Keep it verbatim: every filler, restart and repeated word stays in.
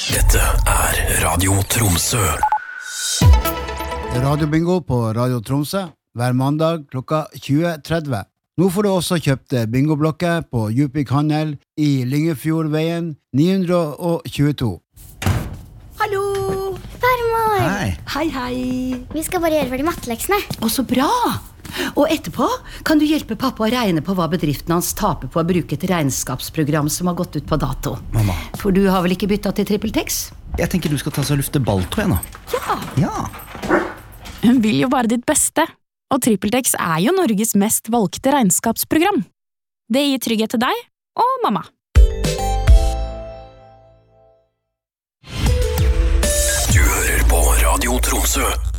Dette er Radio Tromsø. Radio-bingo på Radio Tromsø hver mandag klokka tjue tretti. Nå får du også kjøpt bingoblokker på Djupvik Handel i Lyngefjordveien ni hundre tjueto. Hallo! Farmor! Hei! Hei, hei! Vi skal bare gjøre ferdig matteleksene. Å, så bra! Og etterpå kan du hjelpe pappa å regne på hva bedriften hans taper på å bruke et regnskapsprogram som har gått ut på dato. Mamma. For du har vel ikke byttet til TrippelTex? Jeg tenker du skal ta seg og lufte balltå igjen nå. Ja! Ja. Hun vil jo bare ditt beste, og TrippelTex er jo Norges mest valgte regnskapsprogram. Det gir trygghet til deg og mamma. Du hører på Radio Tromsø.